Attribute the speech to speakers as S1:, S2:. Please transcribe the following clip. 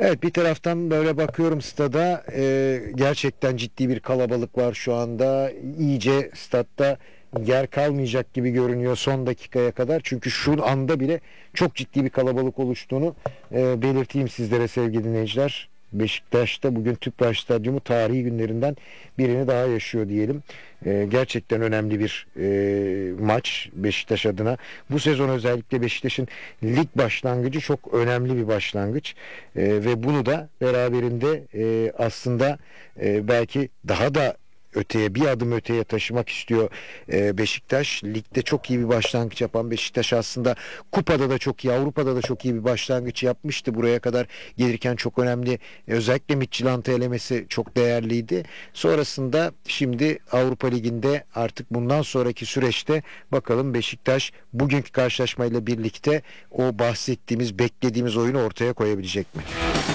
S1: Evet, bir taraftan böyle bakıyorum stada, gerçekten ciddi bir kalabalık var şu anda. İyice statta yer kalmayacak gibi görünüyor son dakikaya kadar. Çünkü şu anda bile çok ciddi bir kalabalık oluştuğunu belirteyim sizlere sevgili dinleyiciler. Beşiktaş'ta bugün Tüpraş Stadyumu tarihi günlerinden birini daha yaşıyor diyelim. Gerçekten önemli bir maç Beşiktaş adına. Bu sezon özellikle Beşiktaş'ın lig başlangıcı çok önemli bir başlangıç. Ve bunu da beraberinde aslında belki daha da öteye, bir adım öteye taşımak istiyor Beşiktaş. Ligde çok iyi bir başlangıç yapan Beşiktaş aslında kupada da çok iyi, Avrupa'da da çok iyi bir başlangıç yapmıştı. Buraya kadar gelirken çok önemli, özellikle Midtjylland'ı elemesi çok değerliydi. Sonrasında şimdi Avrupa Ligi'nde artık bundan sonraki süreçte bakalım Beşiktaş bugünkü karşılaşmayla birlikte o bahsettiğimiz, beklediğimiz oyunu ortaya koyabilecek mi?